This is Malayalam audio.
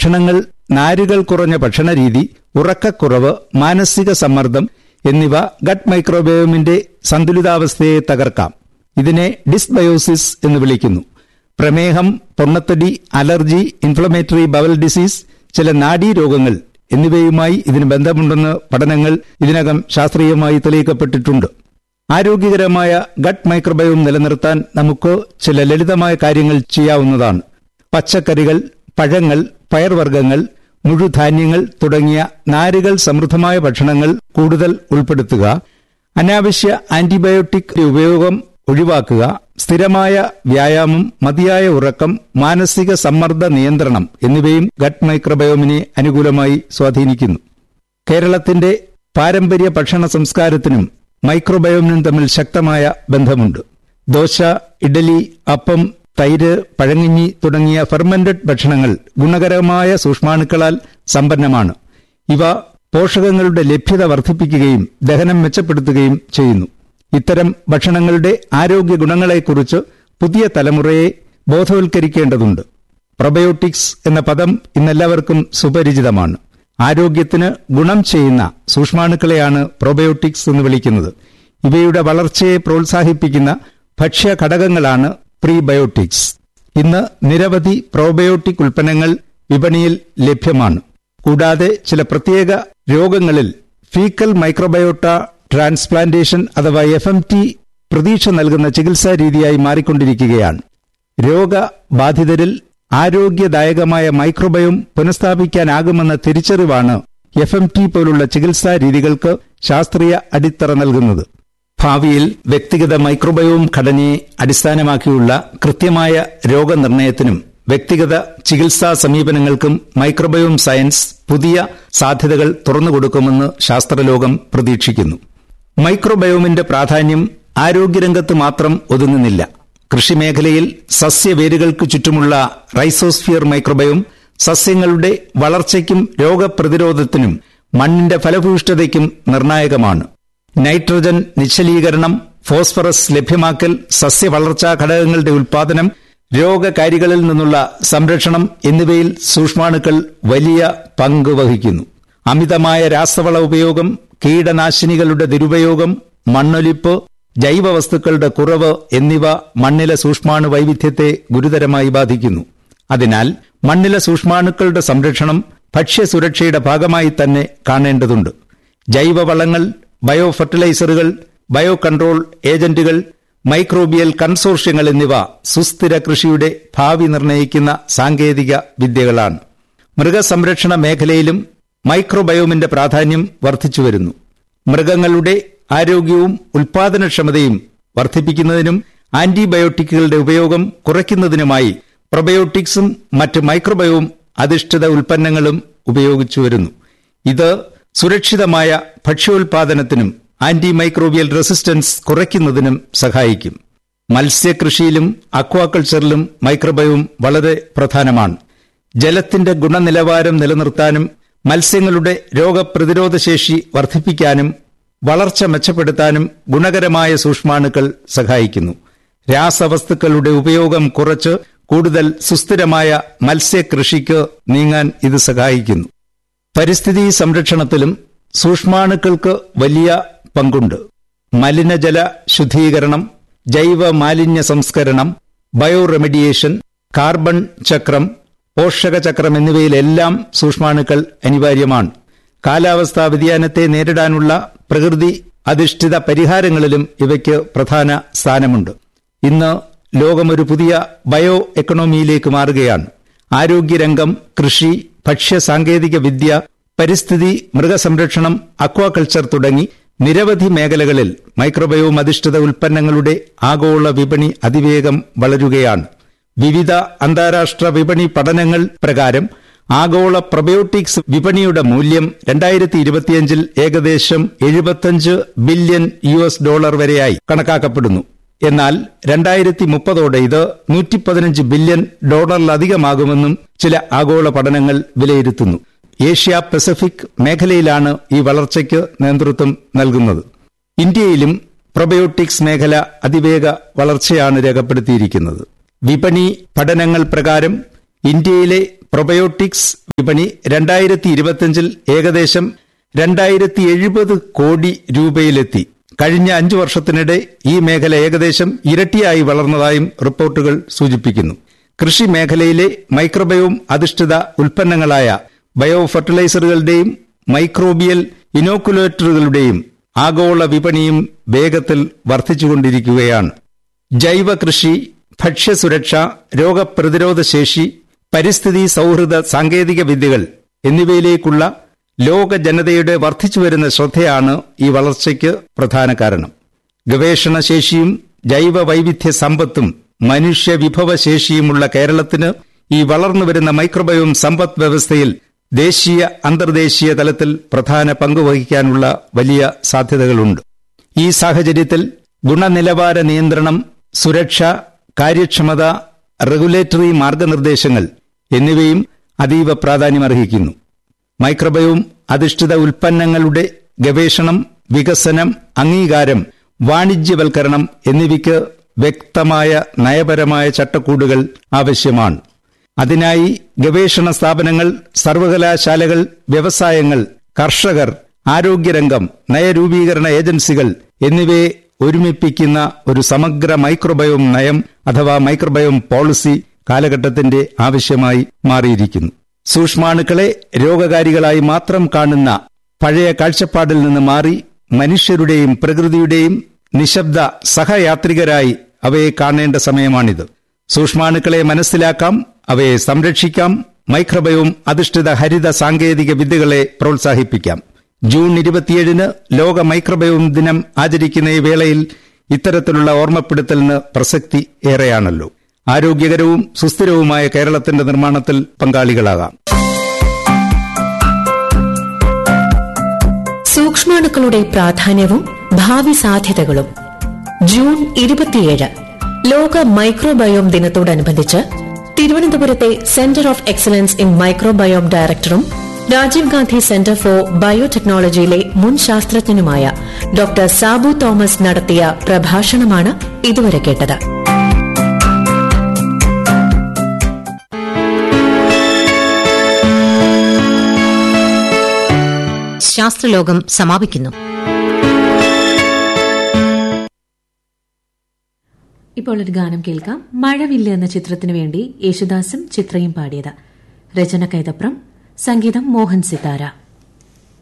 ഭക്ഷണങ്ങൾ, നാരുകൾ കുറഞ്ഞ ഭക്ഷണരീതി, ഉറക്കക്കുറവ്, മാനസിക സമ്മർദ്ദം എന്നിവ ഗട്ട് മൈക്രോബയോമിന്റെ സന്തുലിതാവസ്ഥയെ തകർക്കാം. ഇതിനെ ഡിസ്ബയോസിസ് എന്ന് വിളിക്കുന്നു. പ്രമേഹം, പൊണ്ണത്തടി, അലർജി, ഇൻഫ്ലമേറ്ററി ബവൽ ഡിസീസ്, ചില നാഡീരോഗങ്ങൾ എന്നിവയുമായി ഇതിന് ബന്ധമുണ്ടെന്ന് പഠനങ്ങൾ ഇതിനകം ശാസ്ത്രീയമായി തെളിയിക്കപ്പെട്ടിട്ടുണ്ട്. ആരോഗ്യകരമായ ഗട്ട് മൈക്രോബയോം നിലനിർത്താൻ നമുക്ക് ചില ലളിതമായ കാര്യങ്ങൾ ചെയ്യാവുന്നതാണ്. പച്ചക്കറികൾ, പഴങ്ങൾ, പയർവർഗ്ഗങ്ങൾ, മുഴുധാന്യങ്ങൾ തുടങ്ങിയ നാരുകൾ സമൃദ്ധമായ ഭക്ഷണങ്ങൾ കൂടുതൽ ഉൾപ്പെടുത്തുക, അനാവശ്യ ആന്റിബയോട്ടിക് ഉപയോഗം ഒഴിവാക്കുക, സ്ഥിരമായ വ്യായാമം, മതിയായ ഉറക്കം, മാനസിക സമ്മർദ്ദ നിയന്ത്രണം എന്നിവയും ഗട്ട് മൈക്രോബയോമിനെ അനുകൂലമായി സ്വാധീനിക്കുന്നു. കേരളത്തിന്റെ പാരമ്പര്യ ഭക്ഷണ സംസ്കാരത്തിനും മൈക്രോബയോമിനും തമ്മിൽ ശക്തമായ ബന്ധമുണ്ട്. ദോശ, ഇഡലി, അപ്പം, തൈര്, പഴങ്കഞ്ഞി തുടങ്ങിയ ഫെർമെന്റഡ് ഭക്ഷണങ്ങൾ ഗുണകരമായ സൂക്ഷ്മാണുക്കളാൽ സമ്പന്നമാണ്. ഇവ പോഷകങ്ങളുടെ ലഭ്യത വർദ്ധിപ്പിക്കുകയും ദഹനം മെച്ചപ്പെടുത്തുകയും ചെയ്യുന്നു. ഇത്തരം ഭക്ഷണങ്ങളുടെ ആരോഗ്യ ഗുണങ്ങളെക്കുറിച്ച് പുതിയ തലമുറയെ ബോധവൽക്കരിക്കേണ്ടതുണ്ട്. പ്രൊബയോട്ടിക്സ് എന്ന പദം ഇന്നെല്ലാവർക്കും സുപരിചിതമാണ്. ആരോഗ്യത്തിന് ഗുണം ചെയ്യുന്ന സൂക്ഷ്മാണുക്കളെയാണ് പ്രോബയോട്ടിക്സ് എന്ന് വിളിക്കുന്നത്. ഇവയുടെ വളർച്ചയെ പ്രോത്സാഹിപ്പിക്കുന്ന ഭക്ഷ്യ ഘടകങ്ങളാണ് പ്രീബയോട്ടിക്സ്. ഇന്ന് നിരവധി പ്രോബയോട്ടിക് ഉൽപ്പന്നങ്ങൾ വിപണിയിൽ ലഭ്യമാണ്. കൂടാതെ ചില പ്രത്യേക രോഗങ്ങളിൽ ഫീക്കൽ മൈക്രോബയോട്ട ട്രാൻസ്പ്ലാന്റേഷൻ അഥവാ FMT പ്രതീക്ഷ നൽകുന്ന ചികിത്സാ രീതിയായി മാറിക്കൊണ്ടിരിക്കുകയാണ്. രോഗബാധിതരിൽ ആരോഗ്യദായകമായ മൈക്രോബയോം പുനഃസ്ഥാപിക്കാനാകുമെന്ന തിരിച്ചറിവാണ് FMT പോലുള്ള ചികിത്സാ രീതികൾക്ക് ശാസ്ത്രീയ അടിത്തറ നൽകുന്നത്. ഭാവിയിൽ വ്യക്തിഗത മൈക്രോബയോം ഘടനയെ അടിസ്ഥാനമാക്കിയുള്ള കൃത്യമായ രോഗനിർണയത്തിനും വ്യക്തിഗത ചികിത്സാ സമീപനങ്ങൾക്കും മൈക്രോബയോം സയൻസ് പുതിയ സാധ്യതകൾ തുറന്നുകൊടുക്കുമെന്ന് ശാസ്ത്രലോകം പ്രതീക്ഷിക്കുന്നു. മൈക്രോബയോമിന്റെ പ്രാധാന്യം ആരോഗ്യരംഗത്ത് മാത്രം ഒതുങ്ങുന്നില്ല. കൃഷിമേഖലയിൽ സസ്യവേരുകൾക്ക് ചുറ്റുമുള്ള റൈസോസ്ഫിയർ മൈക്രോബയോം സസ്യങ്ങളുടെ വളർച്ചയ്ക്കും രോഗപ്രതിരോധത്തിനും മണ്ണിന്റെ ഫലഭൂയിഷ്ഠതയ്ക്കും നിർണായകമാണ്. നൈട്രജൻ നിശ്ചലീകരണം, ഫോസ്ഫറസ് ലഭ്യമാക്കൽ, സസ്യവളർച്ചാ ഘടകങ്ങളുടെ ഉൽപാദനം, രോഗകാരികളിൽ നിന്നുള്ള സംരക്ഷണം എന്നിവയിൽ സൂക്ഷ്മാണുക്കൾ വലിയ പങ്ക് വഹിക്കുന്നു. അമിതമായ രാസവള ഉപയോഗം, കീടനാശിനികളുടെ ദുരുപയോഗം, മണ്ണൊലിപ്പ്, ജൈവവസ്തുക്കളുടെ കുറവ് എന്നിവ മണ്ണിലെ സൂക്ഷ്മാണു വൈവിധ്യത്തെ ഗുരുതരമായി ബാധിക്കുന്നു. അതിനാൽ മണ്ണിലെ സൂക്ഷ്മാണുക്കളുടെ സംരക്ഷണം ഭക്ഷ്യസുരക്ഷയുടെ ഭാഗമായി തന്നെ കാണേണ്ടതുണ്ട്. ജൈവവളങ്ങൾ, ബയോ ഫെർട്ടിലൈസറുകൾ, ബയോ കൺട്രോൾ ഏജന്റുകൾ, മൈക്രോബിയൽ കൺസോർഷ്യങ്ങൾ എന്നിവ സുസ്ഥിര കൃഷിയുടെ ഭാവി നിർണ്ണയിക്കുന്ന സാങ്കേതിക വിദ്യകളാണ്. മൃഗസംരക്ഷണ മേഖലയിലും മൈക്രോബയോമിന്റെ പ്രാധാന്യം വർദ്ധിച്ചുവരുന്നു. മൃഗങ്ങളുടെ ആരോഗ്യവും ഉൽപാദനക്ഷമതയും വർദ്ധിപ്പിക്കുന്നതിനും ആന്റിബയോട്ടിക്കുകളുടെ ഉപയോഗം കുറയ്ക്കുന്നതിനുമായി പ്രൊബയോട്ടിക്സും മറ്റ് മൈക്രോബയോം അധിഷ്ഠിത ഉൽപ്പന്നങ്ങളും ഉപയോഗിച്ചുവരുന്നു. ഇത് സുരക്ഷിതമായ ഭക്ഷ്യോൽപാദനത്തിനും ആന്റിമൈക്രോബിയൽ റെസിസ്റ്റൻസ് കുറയ്ക്കുന്നതിനും സഹായിക്കും. മത്സ്യകൃഷിയിലും അക്വാകൾച്ചറിലും മൈക്രോബയോം വളരെ പ്രധാനമാണ്. ജലത്തിന്റെ ഗുണനിലവാരം നിലനിർത്താനും മത്സ്യങ്ങളുടെ രോഗപ്രതിരോധശേഷി വർദ്ധിപ്പിക്കാനും വളർച്ച മെച്ചപ്പെടുത്താനും ഗുണകരമായ സൂക്ഷ്മാണുക്കൾ സഹായിക്കുന്നു. രാസവസ്തുക്കളുടെ ഉപയോഗം കുറച്ച് കൂടുതൽ സുസ്ഥിരമായ മത്സ്യകൃഷിക്ക് നീങ്ങാൻ ഇത് സഹായിക്കുന്നു. പരിസ്ഥിതി സംരക്ഷണത്തിലും സൂക്ഷ്മാണുക്കൾക്ക് വലിയ പങ്കുണ്ട്. മലിനജല ശുദ്ധീകരണം, ജൈവ മാലിന്യ സംസ്കരണം, ബയോറെമഡിയേഷൻ, കാർബൺ ചക്രം, പോഷകചക്രം എന്നിവയിലെല്ലാം സൂക്ഷ്മാണുക്കൾ അനിവാര്യമാണ്. കാലാവസ്ഥാ വ്യതിയാനത്തെ നേരിടാനുള്ള പ്രകൃതി അധിഷ്ഠിത പരിഹാരങ്ങളിലും ഇവയ്ക്ക് പ്രധാന സ്ഥാനമുണ്ട്. ഇന്ന് ലോകമൊരു പുതിയ ബയോ എക്കണോമിയിലേക്ക് മാറുകയാണ്. ആരോഗ്യരംഗം, കൃഷി, ഭക്ഷ്യ സാങ്കേതിക വിദ്യ, പരിസ്ഥിതി, മൃഗസംരക്ഷണം, അക്വാകൾച്ചർ തുടങ്ങി നിരവധി മേഖലകളിൽ മൈക്രോബയോം അധിഷ്ഠിത ഉൽപ്പന്നങ്ങളുടെ ആഗോള വിപണി അതിവേഗം വളരുകയാണ്. വിവിധ അന്താരാഷ്ട്ര വിപണി പഠനങ്ങൾ പ്രകാരം ആഗോള പ്രൊബയോട്ടിക്സ് വിപണിയുടെ മൂല്യം 2025 ഏകദേശം $75 ബില്യൺ വരെയായി കണക്കാക്കപ്പെടുന്നു. എന്നാൽ 2030 ഇത് $115 ബില്യൺ അധികമാകുമെന്നും ചില ആഗോള പഠനങ്ങൾ വിലയിരുത്തുന്നു. ഏഷ്യ പസഫിക് മേഖലയിലാണ് ഈ വളർച്ചയ്ക്ക് നേതൃത്വം നൽകുന്നത്. ഇന്ത്യയിലും പ്രൊബയോട്ടിക്സ് മേഖല അതിവേഗ വളർച്ചയാണ് രേഖപ്പെടുത്തിയിരിക്കുന്നത്. വിപണി പഠനങ്ങൾ പ്രകാരം ഇന്ത്യയിലെ പ്രൊബയോട്ടിക്സ് വിപണി 2025 ഏകദേശം 2070 കോടി രൂപയിലെത്തി. കഴിഞ്ഞ 5 വർഷത്തിനിടെ ഈ മേഖല ഏകദേശം ഇരട്ടിയായി വളർന്നതായും റിപ്പോർട്ടുകൾ സൂചിപ്പിക്കുന്നു. കൃഷി മേഖലയിലെ മൈക്രോബയോം അധിഷ്ഠിത ഉൽപ്പന്നങ്ങളായ ബയോ ഫെർട്ടിലൈസറുകളുടെയും മൈക്രോബിയൽ ഇനോക്കുലേറ്ററുകളുടെയും ആഗോള വിപണിയും വേഗത്തിൽ വർദ്ധിച്ചുകൊണ്ടിരിക്കുകയാണ്. ജൈവ കൃഷി, ഭക്ഷ്യസുരക്ഷ, രോഗപ്രതിരോധ ശേഷി, പരിസ്ഥിതി സൌഹൃദ സാങ്കേതിക വിദ്യകൾ എന്നിവയിലേക്കുള്ള ലോക ജനതയുടെ വർദ്ധിച്ചുവരുന്ന ശ്രദ്ധയാണ് ഈ വളർച്ചയ്ക്ക് പ്രധാന കാരണം. ഗവേഷണശേഷിയും ജൈവ വൈവിധ്യ സമ്പത്തും മനുഷ്യ വിഭവശേഷിയുമുള്ള കേരളത്തിന് ഈ വളർന്നുവരുന്ന മൈക്രോബയോം സമ്പദ് വ്യവസ്ഥയിൽ ദേശീയ അന്തർദേശീയ തലത്തിൽ പ്രധാന പങ്കുവഹിക്കാനുള്ള വലിയ സാധ്യതകളുണ്ട്. ഈ സാഹചര്യത്തിൽ ഗുണനിലവാര നിയന്ത്രണം, സുരക്ഷ, കാര്യക്ഷമത, റെഗുലേറ്ററി മാർഗനിർദ്ദേശങ്ങൾ എന്നിവയും അതീവ പ്രാധാന്യമർഹിക്കുന്നു. മൈക്രോബയോം അധിഷ്ഠിത ഉൽപ്പന്നങ്ങളുടെ ഗവേഷണം, വികസനം, അംഗീകാരം, വാണിജ്യവൽക്കരണം എന്നിവയ്ക്ക് വ്യക്തമായ നയപരമായ ചട്ടക്കൂടുകൾ ആവശ്യമാണ്. അതിനായി ഗവേഷണ സ്ഥാപനങ്ങൾ, സർവകലാശാലകൾ, വ്യവസായങ്ങൾ, കർഷകർ, ആരോഗ്യരംഗം, നയരൂപീകരണ ഏജൻസികൾ എന്നിവയെ ഒരുമിപ്പിക്കുന്ന ഒരു സമഗ്ര മൈക്രോബയോം നയം അഥവാ മൈക്രോബയോം പോളിസി കാലഘട്ടത്തിന്റെ ആവശ്യമായി മാറിയിരിക്കുന്നു. സൂക്ഷ്മാണുക്കളെ രോഗകാരികളായി മാത്രം കാണുന്ന പഴയ കാഴ്ചപ്പാടിൽ നിന്ന് മാറി മനുഷ്യരുടെയും പ്രകൃതിയുടെയും നിശബ്ദ സഹയാത്രികരായി അവയെ കാണേണ്ട സമയമാണിത്. സൂക്ഷ്മാണുക്കളെ മനസ്സിലാക്കാം, അവയെ സംരക്ഷിക്കാം, മൈക്രോബയോം അധിഷ്ഠിത ഹരിത സാങ്കേതിക വിദ്യകളെ പ്രോത്സാഹിപ്പിക്കാം. ജൂൺ 27 ലോക മൈക്രോബയോം ദിനം ആചരിക്കുന്ന ഈ വേളയിൽ ഇത്തരത്തിലുള്ള ഓർമ്മപ്പെടുത്തലിന് പ്രസക്തി ഏറെയാണല്ലോ. ആരോഗ്യകരവും സുസ്ഥിരവുമായ കേരളത്തിന്റെ നിർമ്മാണത്തിൽ പങ്കാളികളാകാം. സൂക്ഷ്മാണുക്കളുടെ പ്രാധാന്യവും ഭാവി സാധ്യതകളും. ജൂൺ 27 ലോക മൈക്രോബയോം ദിനത്തോടനുബന്ധിച്ച് തിരുവനന്തപുരത്തെ centre of excellence in microbiome ഡയറക്ടറും രാജീവ് ഗാന്ധി സെന്റർ ഫോർ ബയോടെക്നോളജിയിലെ മുൻ ശാസ്ത്രജ്ഞനുമായ ഡോക്ടർ സാബു തോമസ് നടത്തിയ പ്രഭാഷണമാണ് ഇതുവരെ കേട്ടത്. ശാസ്ത്രലോകം സമാപിക്കുന്നു. ഇപ്പോൾ ഒരു ഗാനം കേൾക്കാം. മഴവില്ല് എന്ന ചിത്രത്തിനു വേണ്ടി യേശുദാസും ചിത്രയും പാടിയത്. രചന കൈതപ്രം, സംഗീതം മോഹൻ സിതാര.